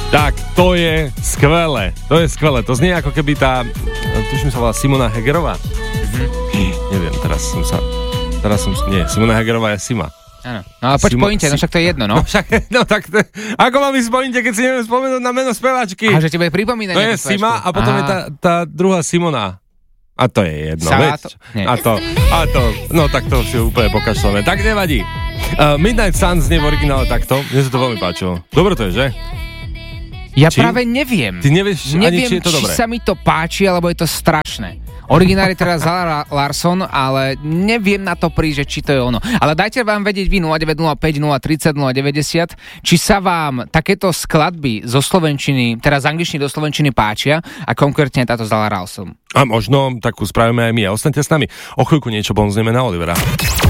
Tak, to je skvelé. To znie ako keby tuším sa volá Simona Hegerová. Neviem, nie, Simona Hegerová je Sima. Áno, no ale poď pointe, no však to je jedno, no. Ako mám ísť pointe, keď si neviem spomenúť na meno speváčky? A že ti bude pripomínať. To je Sima a potom je tá druhá Simona. A to je jedno, veď. A to, no tak to si úplne pokašľame. Tak nevadí. Midnight Sun znie v originále takto. Mne sa to veľmi páčilo. Dobre to je, že? Ja práve neviem. Ty nevieš ani, či je to dobré. Či sa mi to páči, alebo je to strašné. Originál je teda Zara Larsson, ale neviem na to prísť, či to je ono. Ale dajte vám vedieť vy 0905 030 090, či sa vám takéto skladby zo slovenčiny, teda z angličtiny do slovenčiny páčia a konkrétne táto Zara Larsson. A možno takú spravíme aj my. A ostaňte s nami. O chvíľku niečo bonzneme na Olivera.